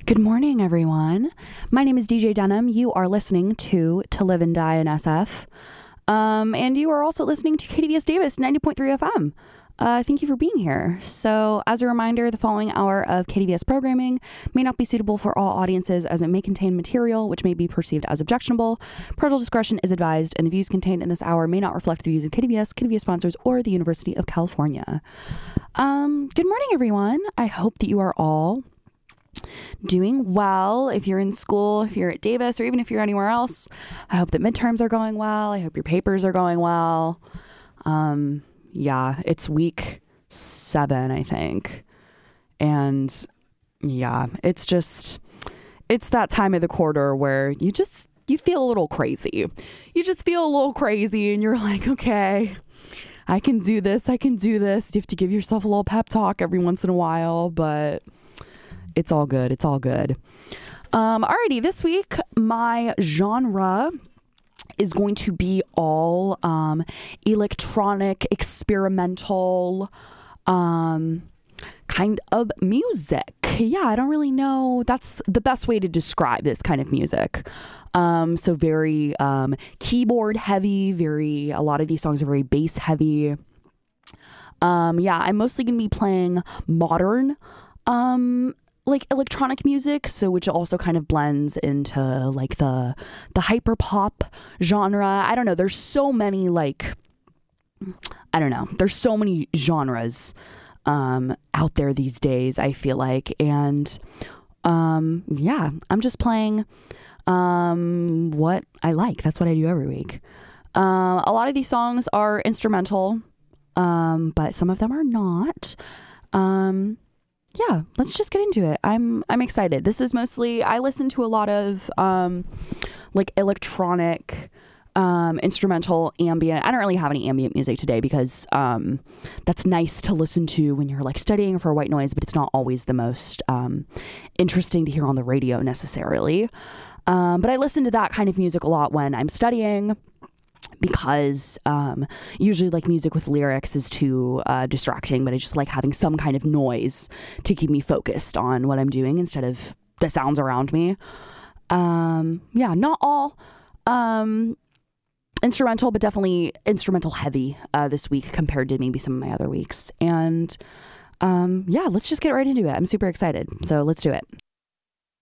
Good morning, everyone. My name is DJ Denham. You are listening to Live and Die in SF. And you are also listening to KDVS Davis 90.3 FM. Thank you for being here. So, as a reminder, the following hour of KDVS programming may not be suitable for all audiences as it may contain material which may be perceived as objectionable. Parental discretion is advised, and the views contained in this hour may not reflect the views of KDVS sponsors, or the University of California. Good morning, everyone. I hope that you are all doing well. If you're in school, if you're at Davis, or even if you're anywhere else, I hope that midterms are going well. I hope your papers are going well. Yeah, it's week 7, I think. And yeah, it's that time of the quarter where you feel a little crazy. You just feel a little crazy and you're like, okay, I can do this. You have to give yourself a little pep talk every once in a while, but it's all good. It's all good. Alrighty, this week, my genre is going to be all electronic, experimental kind of music. Yeah, I don't really know. That's the best way to describe this kind of music. So very keyboard heavy, a lot of these songs are very bass heavy. Yeah, I'm mostly going to be playing modern like electronic music, so which also kind of blends into like the hyper pop genre. I don't know. There's so many There's so many genres out there these days, I feel like, and yeah, I'm just playing what I like. That's what I do every week. A lot of these songs are instrumental, but some of them are not. Yeah, let's just get into it. I'm excited. This is mostly, I listen to a lot of like electronic, instrumental, ambient. I don't really have any ambient music today because that's nice to listen to when you're like studying for white noise, but it's not always the most interesting to hear on the radio necessarily. But I listen to that kind of music a lot when I'm studying, because usually like music with lyrics is too distracting, but I just like having some kind of noise to keep me focused on what I'm doing instead of the sounds around me. Yeah, not all instrumental, but definitely instrumental heavy this week compared to maybe some of my other weeks. And yeah, let's just get right into it. I'm super excited, so let's do it.